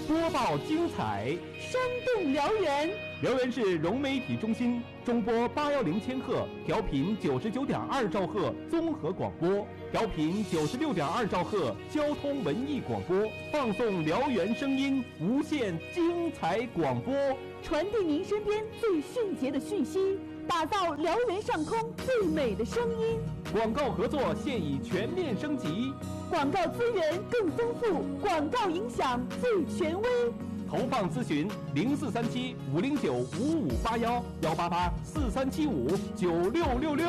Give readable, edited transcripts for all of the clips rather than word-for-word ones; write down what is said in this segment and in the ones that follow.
播报精彩， 生动辽源。 辽源市融媒体中心中波810千赫，调频99.2兆赫综合广播，调频96.2兆赫交通文艺广播，放送辽源声音，无限精彩广播， 传递您身边最迅捷的讯息，打造辽源上空最美的声音。 广告合作现已全面升级， 广告资源更丰富，广告影响最权威。 投放咨询0437-509-5581，188-4375-9666。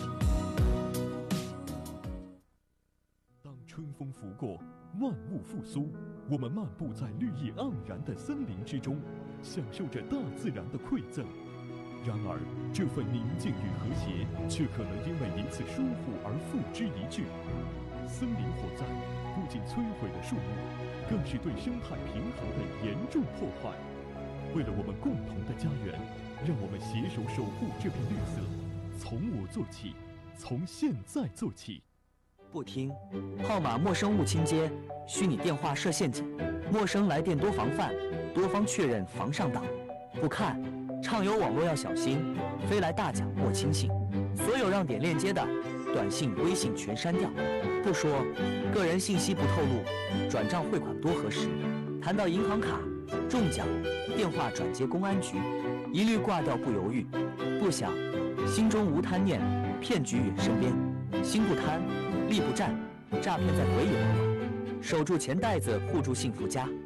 当春风拂过，万物复苏，我们漫步在绿意盎然的森林之中，享受着大自然的馈赠。然而，这份宁静与和谐，却可能因为一次疏忽而付之一炬。森林火灾不仅摧毁了树木，更是对生态平衡的严重破坏。为了我们共同的家园，让我们携手守护这片绿色。从我做起，从现在做起。 不听，号码陌生勿倾接，虚拟电话设陷阱，陌生来电多防范，多方确认防上当。不看，畅游网络要小心，飞来大奖莫轻信。所有让点链接的短信、微信全删掉。不说，个人信息不透露，转账汇款多核实。谈到银行卡、中奖，电话转接公安局，一律挂掉不犹豫。不想，心中无贪念，骗局远身边。心不贪，力不战，诈骗在鬼影后。守住钱袋子，护住幸福家。